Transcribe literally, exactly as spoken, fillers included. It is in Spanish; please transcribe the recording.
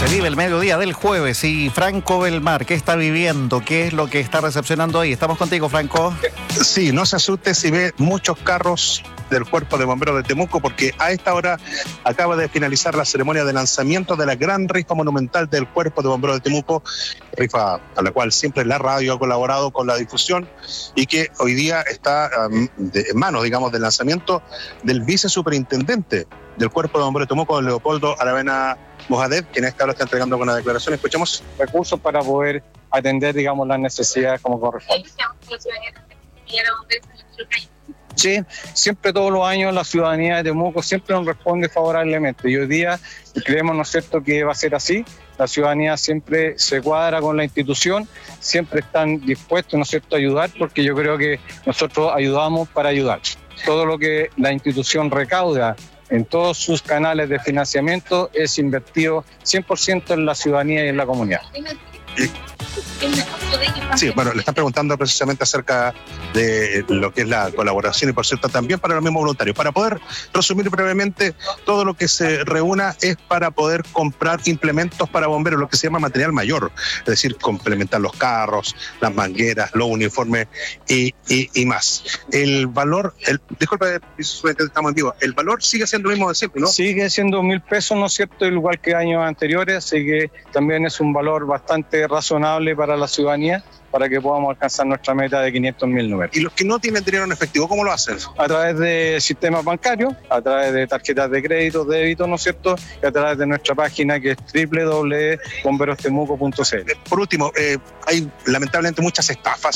Se vive el mediodía del jueves y Franco Belmar, ¿qué está viviendo? ¿Qué es lo que está recepcionando ahí? Estamos contigo, Franco. Sí, no se asuste si ve muchos carros del Cuerpo de Bomberos de Temuco, porque a esta hora acaba de finalizar la ceremonia de lanzamiento de la gran rifa monumental del Cuerpo de Bomberos de Temuco, rifa a la cual siempre la radio ha colaborado con la difusión y que hoy día está um, de, en manos, digamos, del lanzamiento del vicesuperintendente del Cuerpo de Bomberos de Temuco, Leopoldo Aravena Mohamed, quien a esta hora está entregando con la declaración. Escuchemos. Recursos para poder atender, digamos, las necesidades como corresponde. Sí, siempre todos los años la ciudadanía de Temuco siempre nos responde favorablemente y hoy día creemos, ¿no es cierto?, que va a ser así. La ciudadanía siempre se cuadra con la institución, siempre están dispuestos, ¿no es cierto?, a ayudar, porque yo creo que nosotros ayudamos para ayudar. Todo lo que la institución recauda en todos sus canales de financiamiento es invertido cien por ciento en la ciudadanía y en la comunidad. Sí, bueno, le están preguntando precisamente acerca de lo que es la colaboración y, por cierto, también para los mismos voluntarios. Para poder resumir brevemente, todo lo que se reúna es para poder comprar implementos para bomberos, lo que se llama material mayor, es decir, complementar los carros, las mangueras, los uniformes y, y, y más. El valor, el, disculpe, estamos en vivo, el valor sigue siendo el mismo de siempre, ¿no? Sigue siendo mil pesos, ¿no es cierto?, igual que años anteriores, así que también es un valor bastante razonable para la ciudadanía, para que podamos alcanzar nuestra meta de quinientos mil números. ¿Y los que no tienen dinero en efectivo, cómo lo hacen? A través de sistemas bancarios, a través de tarjetas de crédito, de débito, ¿no es cierto?, y a través de nuestra página que es doble u doble u doble u punto bomberos temuco punto c l. Por último, eh, hay lamentablemente muchas estafas